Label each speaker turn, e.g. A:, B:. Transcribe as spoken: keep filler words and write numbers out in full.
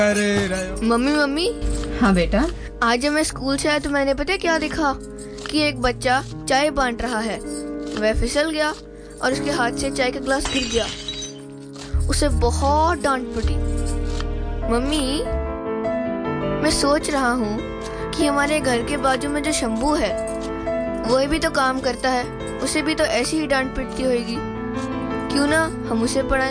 A: Mummy mummy.
B: हाँ बेटा।
A: आज जब मैं स्कूल से आया तो मैंने पता है क्या देखा कि एक बच्चा चाय बांट रहा है। वह फिसल गया और उसके हाथ से चाय का ग्लास गिर गया। उसे बहुत डांट पड़ी। मम्मी, मैं सोच रहा हूँ कि हमारे घर के बाजू में जो शंभू है वह भी तो काम करता है, उसे भी तो ऐसी ही डांट पिटती होगी। क्यों ना हम उसे पढ़ाएं।